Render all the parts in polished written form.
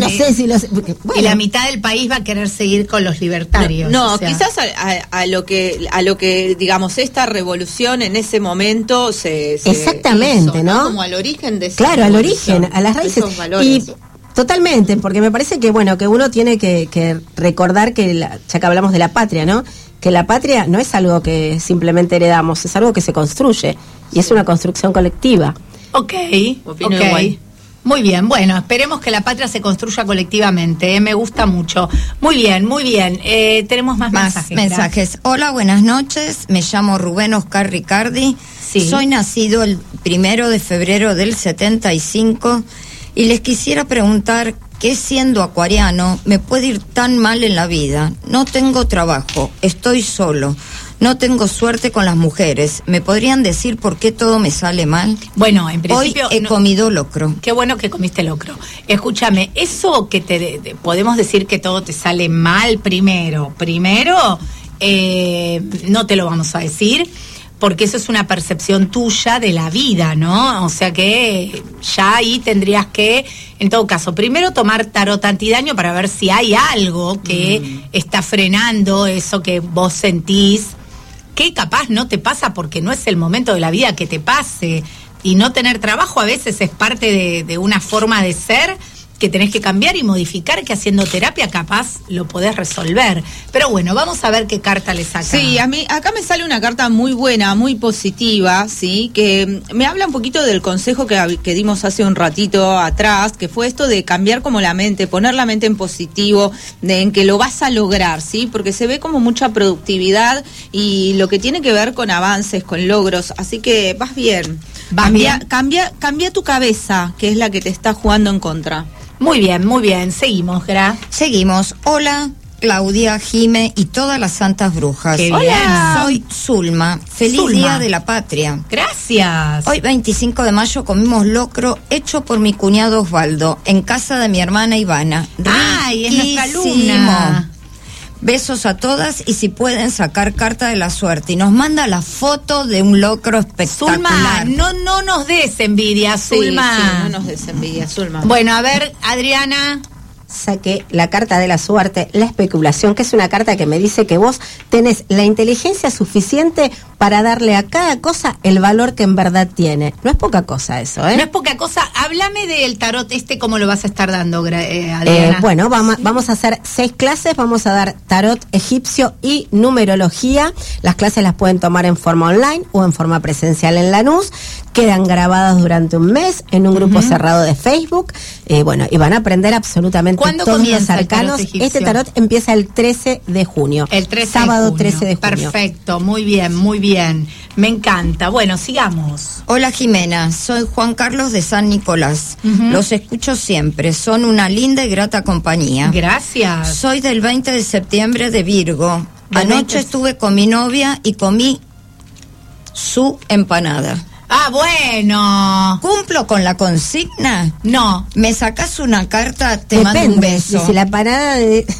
sé si los... Porque, y la mitad del país va a querer seguir con los libertarios. No, quizás a lo que digamos esta revolución en ese momento se exactamente, hizo, ¿no? Como al origen de esa claro, al origen, a las raíces. Esos valores. Y totalmente, porque me parece que bueno, que uno tiene que recordar que ya que hablamos de la patria, ¿no? Que la patria no es algo que simplemente heredamos, es algo que se construye y es una construcción colectiva. Opino igual. Muy bien, bueno, esperemos que la patria se construya colectivamente, me gusta mucho. Muy bien, muy bien. Tenemos más mensajes. Hola, buenas noches, me llamo Rubén Oscar Ricardi, soy nacido el 1 de febrero del 75 y les quisiera preguntar que siendo acuariano me puede ir tan mal en la vida. No tengo trabajo, estoy solo. No tengo suerte con las mujeres. ¿Me podrían decir por qué todo me sale mal? Bueno, en principio... Hoy he comido locro. Qué bueno que comiste locro. Escúchame, eso que podemos decir que todo te sale mal primero, no te lo vamos a decir, porque eso es una percepción tuya de la vida, ¿no? O sea que ya ahí tendrías que, en todo caso, primero tomar tarot antidaño para ver si hay algo que está frenando eso que vos sentís, que capaz no te pasa porque no es el momento de la vida que te pase, y no tener trabajo a veces es parte de una forma de ser que tenés que cambiar y modificar, que haciendo terapia capaz lo podés resolver. Pero bueno, vamos a ver qué carta le saca. Sí, a mí acá me sale una carta muy buena, muy positiva, sí, que me habla un poquito del consejo que dimos hace un ratito atrás, que fue esto de cambiar como la mente, poner la mente en positivo, en que lo vas a lograr, sí, porque se ve como mucha productividad y lo que tiene que ver con avances, con logros, así que vas bien. Cambia tu cabeza, que es la que te está jugando en contra. Muy bien. Seguimos, Gra. Seguimos. Hola, Claudia, Jime y todas las santas brujas. Qué bien. Hola, soy Zulma. Feliz Día de la Patria. Gracias. Hoy, 25 de mayo, comimos locro hecho por mi cuñado Osvaldo en casa de mi hermana Ivana. ¡Ay, es nuestra alumna! Besos a todas y si pueden sacar carta de la suerte. Y nos manda la foto de un locro espectacular. Zulma, no nos des envidia, Zulma. Sí, no nos des envidia, Zulma. Bueno, a ver, Adriana. Saqué la carta de la suerte, la especulación, que es una carta que me dice que vos tenés la inteligencia suficiente para darle a cada cosa el valor que en verdad tiene. No es poca cosa eso, ¿eh? No es poca cosa. Háblame del tarot ¿cómo lo vas a estar dando, Adriana? Bueno, vamos a hacer 6 clases, vamos a dar tarot egipcio y numerología. Las clases las pueden tomar en forma online o en forma presencial en Lanús. Quedan grabadas durante un mes en un grupo cerrado de Facebook. Bueno, y van a aprender absolutamente todos los arcanos. Este tarot empieza el 13 de junio. El 13 sábado de junio. 13 de junio. Perfecto, muy bien. Me encanta. Bueno, sigamos. Hola, Jimena. Soy Juan Carlos de San Nicolás. Los escucho siempre. Son una linda y grata compañía. Gracias. Soy del 20 de septiembre de Virgo. Anoche estuve con mi novia y comí su empanada. Ah, bueno. ¿Cumplo con la consigna? No. ¿Me sacás una carta? Te Depende, mando un beso. Si la parada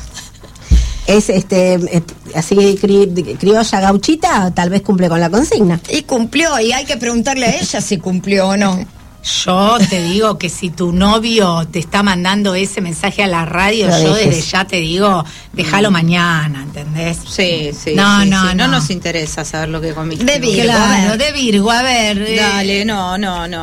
es así criolla gauchita, tal vez cumple con la consigna. Y cumplió, y hay que preguntarle a ella si cumplió o no. Yo te digo que si tu novio te está mandando ese mensaje a la radio, yo desde ya te digo, déjalo mañana, ¿entendés? Sí. No nos interesa saber lo que comiste. De Virgo, claro, de Virgo, a ver. Dale, no.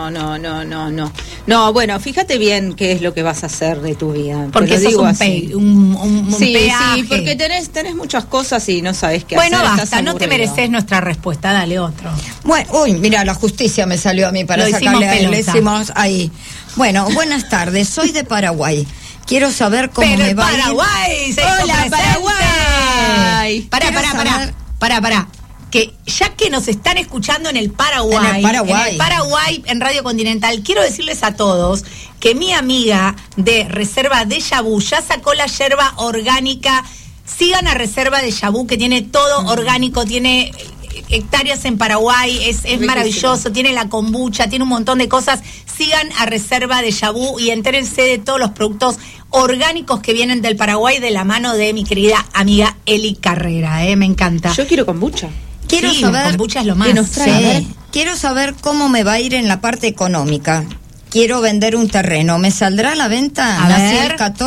No, bueno, fíjate bien qué es lo que vas a hacer de tu vida. Porque eso digo es un peaje. Sí, porque tenés muchas cosas y no sabés qué hacer. Bueno, basta, no te mereces nuestra respuesta, dale otro. Bueno, mira, la justicia me salió a mí para sacarle a él. Decimos ahí. Bueno, buenas tardes, soy de Paraguay. Quiero saber cómo me va Paraguay, a ir. ¡Hola, Paraguay! Pará. Que ya que nos están escuchando en el Paraguay, en Radio Continental, quiero decirles a todos que mi amiga de Reserva Déjà Vu ya sacó la yerba orgánica. Sigan a Reserva Déjà Vu, que tiene todo orgánico, tiene hectáreas en Paraguay, es maravilloso, tiene la kombucha, tiene un montón de cosas. Sigan a Reserva Déjà Vu y entérense de todos los productos orgánicos que vienen del Paraguay de la mano de mi querida amiga Eli Carrera, me encanta. Yo quiero kombucha. Quiero saber, kombucha es lo más. Quiero saber cómo me va a ir en la parte económica. Quiero vender un terreno. ¿Me saldrá a la venta? A ver.